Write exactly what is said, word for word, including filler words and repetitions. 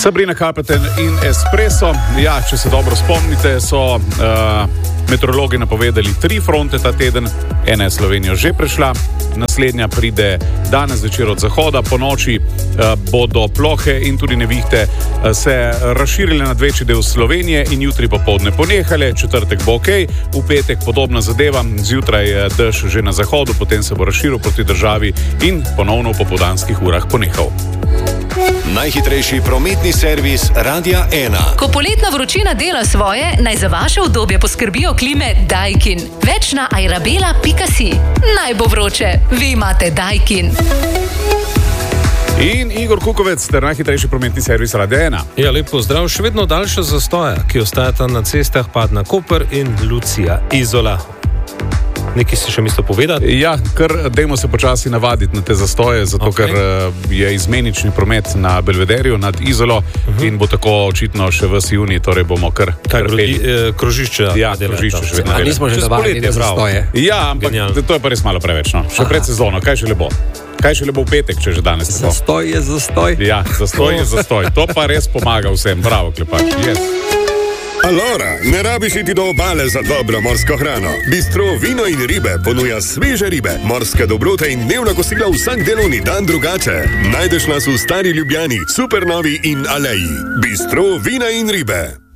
Sabrina Carpenter in Espresso. Ja, če se dobro spomnite, so uh, meteorologi napovedali tri fronte ta teden. Ena je Slovenijo že prešla, naslednja pride danes zvečer od zahoda. Po noči uh, bodo plohe in tudi nevihte uh, se razširile nad večji del Slovenije in jutri popoldne ponehale. Četrtek bo ok, v petek podobna zadeva, zjutraj dež že na zahodu, potem se bo razširil proti državi in ponovno v popoldanskih urah ponehal. Najhitrejši prometni servis Radia ena. Ko poletna vročina dela svoje, naj za vaše udobje poskrbijo klime Daikin. Več na airabela pika si. Naj bo vroče, vi imate Daikin. In Igor Kukovec, ter najhitrejši prometni servis Radia ena. Ja, lep pozdrav. Še vedno daljša zastoja, ki ostajata na cestah Padna Koper in Lucija Izola. Nekaj si še mislil povedati? Ja, kar dajmo se počasi navaditi na te zastoje, zato okay. ker je izmenični promet na Belvederju nad Izolo uh-huh. in bo tako očitno še v junij, torej bomo kar trpeli. E, krožišče. Ja, krožišče še vedno. A nismo že navadili na zastoje? Ja, ampak Genial. To je pa res malo preveč, no. Še Aha. pred sezono, kaj še le bo? Kaj še le bo v petek, če že danes ne bo? Zastoj je zastoj. Ja, zastoj je zastoj. To pa res pomaga vsem. Bravo, Klepač. Yes. Alora, ne rabiš iti do obale za dobro morsko hrano. Bistro Vino in ribe ponuja sveže ribe, morske dobrote in dnevna kosila vsak delovni dan drugače. Najdeš nas v Stari Ljubljani, Supernovi in Aleji. Bistro Vina in ribe.